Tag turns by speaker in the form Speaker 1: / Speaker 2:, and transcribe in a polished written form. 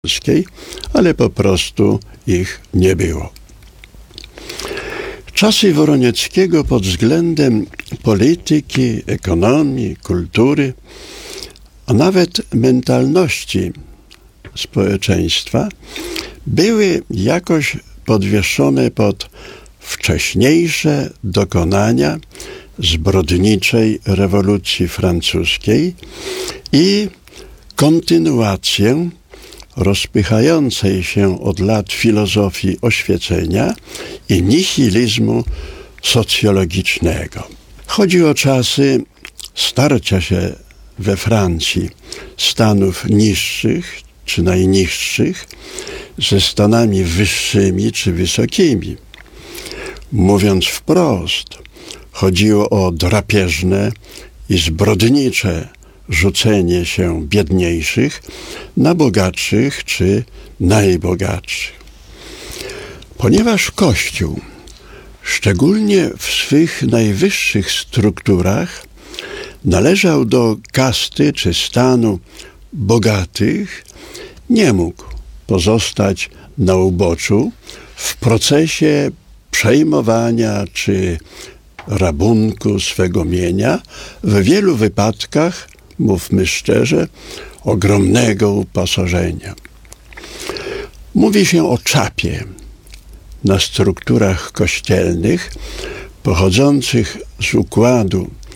Speaker 1: polskiej, ale po prostu ich nie było. Czasy Woronieckiego pod względem polityki, ekonomii, kultury, a nawet mentalności społeczeństwa były jakoś podwieszone pod wcześniejsze dokonania zbrodniczej rewolucji francuskiej i kontynuację rozpychającej się od lat filozofii oświecenia i nihilizmu socjologicznego. Chodzi o czasy starcia się we Francji stanów niższych czy najniższych ze stanami wyższymi czy wysokimi. Mówiąc wprost, chodziło o drapieżne i zbrodnicze rzucenie się biedniejszych na bogatszych czy najbogatszych. Ponieważ Kościół, szczególnie w swych najwyższych strukturach, należał do kasty czy stanu bogatych, nie mógł pozostać na uboczu w procesie przejmowania czy rabunku swego mienia, w wielu wypadkach, mówmy szczerze, ogromnego uposażenia. Mówi się o czapie na strukturach kościelnych pochodzących z układu